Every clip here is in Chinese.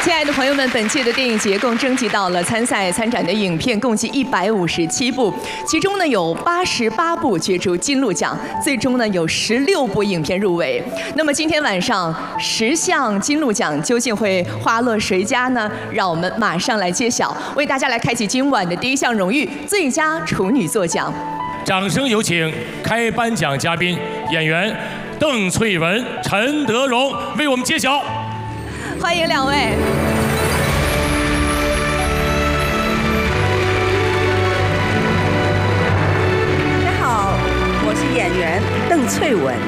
亲爱的朋友们，本届的电影节共征集到了参赛参展的影片共计157部，其中呢有88部角逐金鹿奖，最终呢有16部影片入围。那么今天晚上10项金鹿奖究竟会花落谁家呢？让我们马上来揭晓，为大家来开启今晚的第一项荣誉——最佳处女作奖。 掌声有请开颁奖嘉宾演员邓萃雯、陈德容为我们揭晓。 欢迎两位。 大家好，我是演员邓萃雯。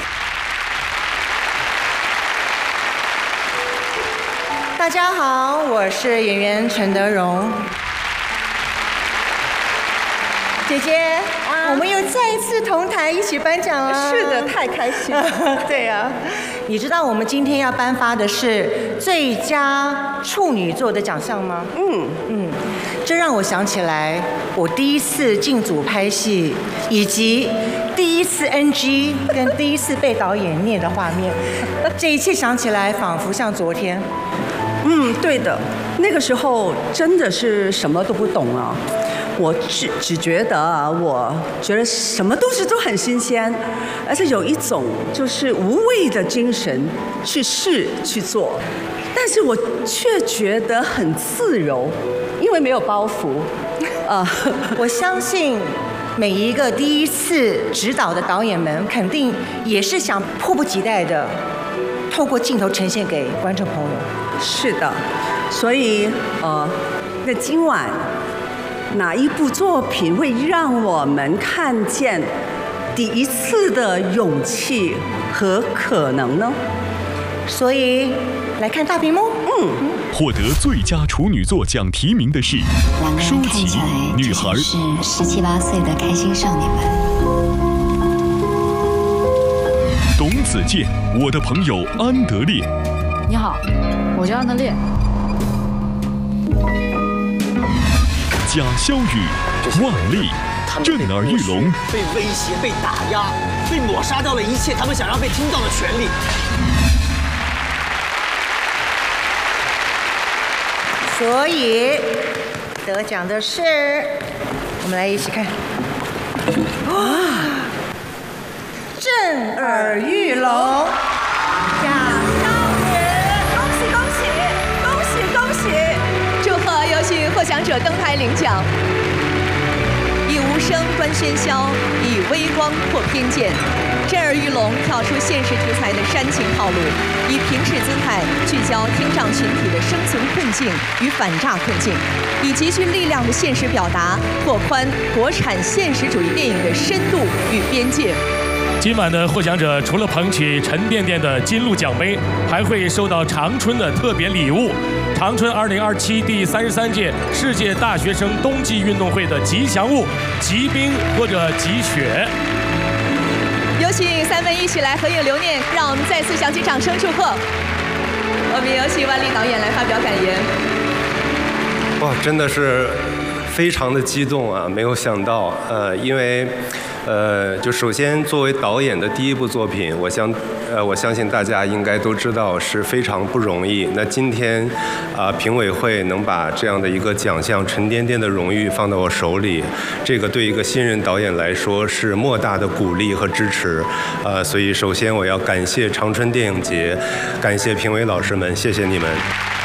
大家好，我是演员陈德容。姐姐，我们又再一次同台一起颁奖啊！ 是的，太开心了。 对呀，你知道我们今天要颁发的是最佳处女作的奖项吗？这让我想起来我第一次进组拍戏，以及第一次 NG 跟第一次被导演念的画面。这一切想起来，仿佛像昨天。 对的，那个时候真的是什么都不懂啊。我只觉得，我觉得什么东西都很新鲜，而且有一种就是无畏的精神去试去做，但是我却觉得很自由，因为没有包袱。 我相信每一个第一次指导的导演们，肯定也是想迫不及待的透过镜头呈现给观众朋友。 是的，所以那今晚哪一部作品会让我们看见第一次的勇气和可能呢？ 所以来看大屏幕。 获得最佳处女作奖提名的是舒淇，女孩是17、18岁的开心少女们。 董子健，我的朋友安德烈。 你好，我叫安德烈。 贾萧雨，万历，震耳欲聋。 被威胁、被打压、被抹杀掉了一切他们想让被听到的权利。 所以得奖的是，我们来一起看。震耳欲聋，贾萧雨，恭喜恭喜恭喜恭喜！ 祝贺，有请获奖者登台领奖。以无声观喧嚣，以微光破偏见。震耳欲聋，跳出现实题材的煽情套路，以平视姿态聚焦听障群体的生存困境与反诈困境，以极具力量的现实表达，拓宽国产现实主义电影的深度与边界。 今晚的获奖者除了捧取沉甸甸的金鹿奖杯，还会收到长春的特别礼物——长春2027第33届世界大学生冬季运动会的吉祥物吉冰或者吉雪。 有请3位一起来合影留念，让我们再次响起掌声祝贺。我们有请万历导演来发表感言。 哇，真的是非常的激动啊！没有想到，因为。就首先作为导演的第一部作品，我相信大家应该都知道是非常不容易。那今天，评委会能把这样的一个奖项沉甸甸的荣誉放到我手里，这个对一个新人导演来说是莫大的鼓励和支持。所以首先我要感谢长春电影节，感谢评委老师们，谢谢你们。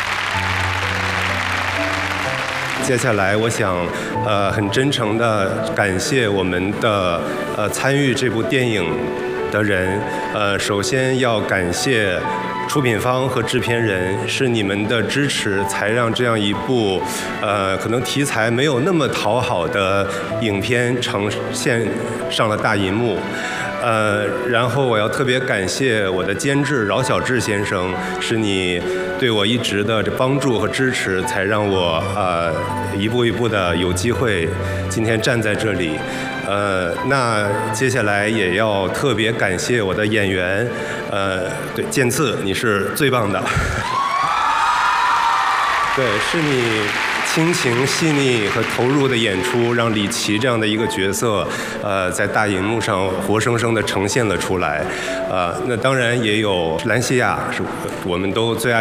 接下来，我想，很真诚地感谢我们的参与这部电影的人。首先要感谢出品方和制片人，是你们的支持，才让这样一部可能题材没有那么讨好的影片呈现上了大银幕。然后我要特别感谢我的监制饶晓志先生，是你对我一直的帮助和支持，才让我一步一步的有机会今天站在这里。那接下来也要特别感谢我的演员，对，剑刺，你是最棒的。对，是你亲情细腻和投入的演出，让李琦这样的一个角色，在大荧幕上活生生地呈现了出来。那当然也有兰西亚，是我们都最爱。